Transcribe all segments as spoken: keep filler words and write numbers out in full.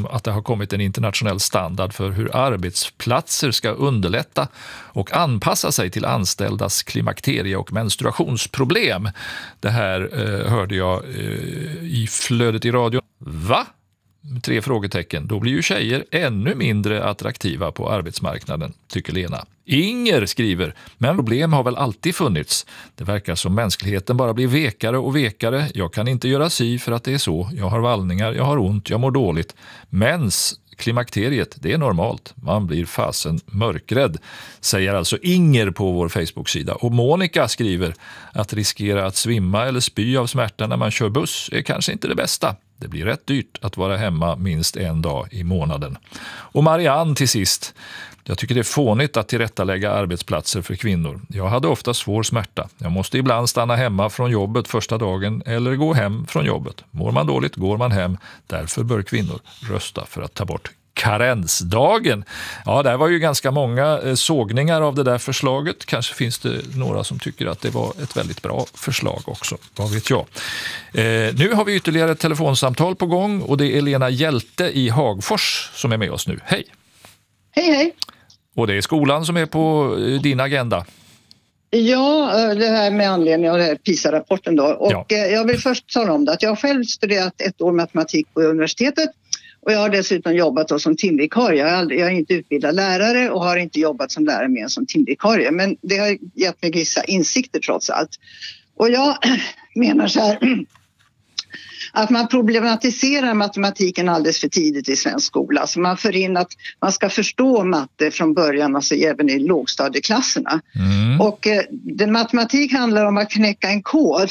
att det har kommit en internationell standard för hur arbetsplatser ska underlätta och anpassa sig till anställdas klimakterie- och menstruationsproblem. Det här eh, hörde jag eh, i flödet i radio. Va? Tre frågetecken. Då blir ju tjejer ännu mindre attraktiva på arbetsmarknaden, tycker Lena. Inger skriver, men problem har väl alltid funnits. Det verkar som mänskligheten bara blir vekare och vekare. Jag kan inte göra si för att det är så. Jag har vallningar, jag har ont, jag mår dåligt. Mens klimakteriet, det är normalt. Man blir fasen mörkrädd, säger alltså Inger på vår Facebook-sida. Och Monica skriver att riskera att svimma eller spy av smärta när man kör buss är kanske inte det bästa. Det blir rätt dyrt att vara hemma minst en dag i månaden. Och Marianne till sist. Jag tycker det är fånigt att tillrättalägga arbetsplatser för kvinnor. Jag hade ofta svår smärta. Jag måste ibland stanna hemma från jobbet första dagen eller gå hem från jobbet. Mår man dåligt går man hem. Därför bör kvinnor rösta för att ta bort karensdagen. Ja, det var ju ganska många sågningar av det där förslaget. Kanske finns det några som tycker att det var ett väldigt bra förslag också. Vad vet jag. Eh, nu har vi ytterligare ett telefonsamtal på gång och det är Lena Hjälte i Hagfors som är med oss nu. Hej! Hej, hej! Och det är skolan som är på din agenda. Ja, det här med anledning av den här PISA-rapporten då. Och ja. Jag vill först tala om det att jag har själv studerat ett år matematik på universitetet. Och jag har dessutom jobbat då som timvikarie. Jag är, aldrig, jag är inte utbildad lärare och har inte jobbat som lärare mer än som timvikarie. Men det har gett mig vissa insikter trots allt. Och jag menar så här att man problematiserar matematiken alldeles för tidigt i svensk skola. Så man för in att man ska förstå matte från början, alltså även i lågstadieklasserna. Mm. Och eh, den matematik handlar om att knäcka en kod.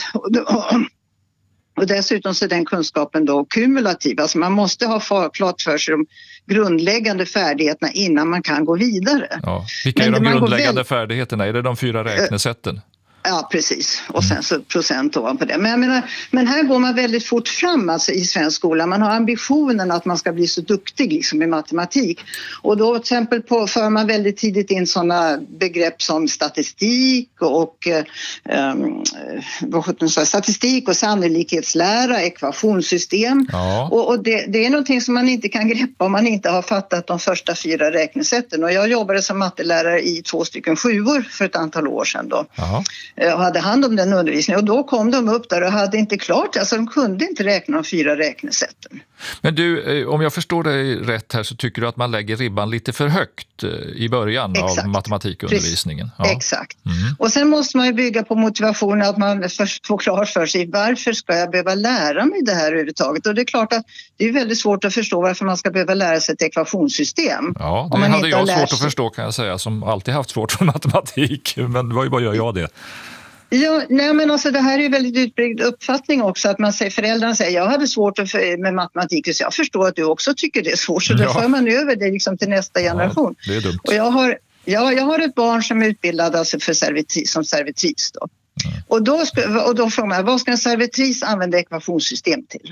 Och dessutom så är den kunskapen då kumulativ. Alltså man måste ha klart för sig de grundläggande färdigheterna innan man kan gå vidare. Ja. Vilka är de grundläggande väl... färdigheterna? Är det de fyra räknesätten? Ja, precis. Och sen så procent ovanpå det. Men jag menar, men här går man väldigt fort fram alltså, i svensk skola. Man har ambitionen att man ska bli så duktig liksom, i matematik. Och då till exempel på, för man väldigt tidigt in sådana begrepp som statistik och um, vad så, statistik och sannolikhetslära, ekvationssystem. Ja. Och, och det, det är någonting som man inte kan greppa om man inte har fattat de första fyra räknesätten. Och jag jobbade som mattelärare i två stycken sjuor för ett antal år sedan då. Ja. Och hade hand om den undervisningen och då kom de upp där och hade inte klart, alltså de kunde inte räkna de fyra räknesätten. Men du, om jag förstår dig rätt här så tycker du att man lägger ribban lite för högt i början Exakt. Av matematikundervisningen. Ja. Exakt. Mm. Och sen måste man ju bygga på motivationen att man får klart för sig varför ska jag behöva lära mig det här överhuvudtaget. Och det är klart att det är väldigt svårt att förstå varför man ska behöva lära sig ett ekvationssystem. Ja, det hade jag svårt att förstå kan jag säga som alltid haft svårt för matematik. Men vad, vad gör jag det? Ja, nej men alltså det här är ju väldigt utbredd uppfattning också att man säger, föräldrarna säger jag hade svårt med matematik så jag förstår att du också tycker det är svårt så ja. Då för man över det liksom till nästa generation. Ja, det är dumt. Och jag har, ja, jag har ett barn som är utbildad alltså för servitris, som servitris då. Mm. Och då, ska, och då frågar man, vad ska en servitris använda ekvationssystem till?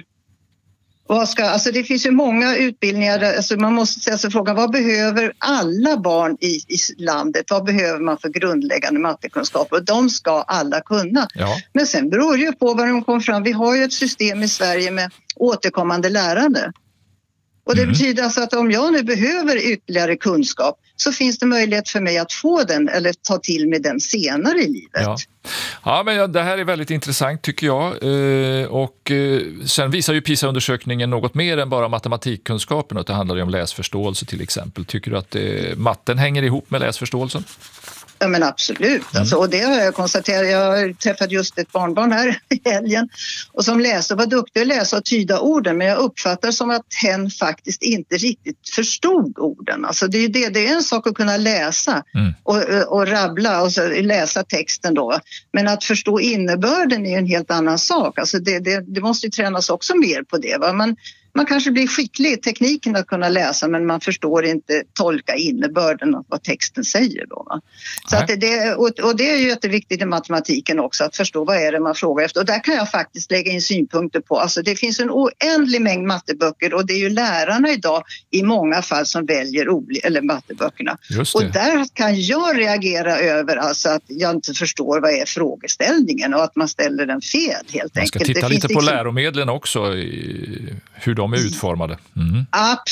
Vad ska, alltså det finns ju många utbildningar, alltså man måste ställa sig frågan vad behöver alla barn i, i landet, vad behöver man för grundläggande mattekunskaper? Och de ska alla kunna. Ja. Men sen beror det ju på vad de kom fram. Vi har ju ett system i Sverige med återkommande lärande. Och det mm. betyder alltså att om jag nu behöver ytterligare kunskap så finns det möjlighet för mig att få den eller ta till mig den senare i livet. Ja, ja men det här är väldigt intressant tycker jag. Och sen visar ju PISA-undersökningen något mer än bara matematikkunskapen. Det handlar ju om läsförståelse till exempel. Tycker du att det, matten hänger ihop med läsförståelsen? Ja men absolut. Mm. Alltså, och det har jag konstaterat. Jag har träffat just ett barnbarn här i helgen och som läste och var duktig att läsa och tyda orden men jag uppfattar som att hen faktiskt inte riktigt förstod orden. Alltså det är, det, det är en sak att kunna läsa mm. och, och rabbla och så läsa texten då. Men att förstå innebörden är en helt annan sak. Alltså det, det, det måste ju tränas också mer på det. Va? Man, Man kanske blir skicklig i tekniken att kunna läsa men man förstår inte tolka innebörden av vad texten säger då. Va? Så att det, och det är ju jätteviktigt i matematiken också att förstå vad är det man frågar efter. Och där kan jag faktiskt lägga in synpunkter på. Alltså det finns en oändlig mängd matteböcker och det är ju lärarna idag i många fall som väljer oli- eller matteböckerna. Och där kan jag reagera över alltså att jag inte förstår vad är frågeställningen och att man ställer den fel helt enkelt. Man ska titta det lite på liksom... läromedlen också, i hur de är utformade. Mm. Absolut.